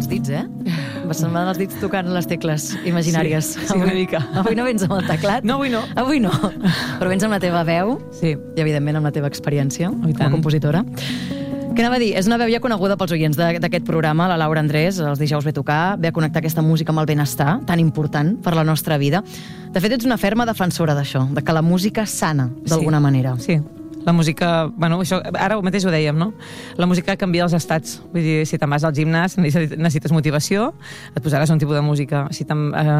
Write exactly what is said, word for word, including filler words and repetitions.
els dits, eh? Se'm van els dits tocant les tecles imaginàries. Sí, sí, una mica. Avui no vens amb el teclat? No, avui no. Avui no. Però vens amb la teva veu sí. i, evidentment, amb la teva experiència oh, com a compositora. Què anava a dir? És una veu ja coneguda pels oients d'aquest programa, la Laura Andrés, els dijous ve tocar, ve a connectar aquesta música amb el benestar, tan important per la nostra vida. De fet, ets una ferma defensora d'això, de que la música sana, d'alguna sí. manera. Sí. La música, bueno, això, ara mateix ho dèiem, no? La música canvia els estats. Vull dir, si te'n vas al gimnàs necessites motivació, et posaràs un tipus de música. Si te'n, eh,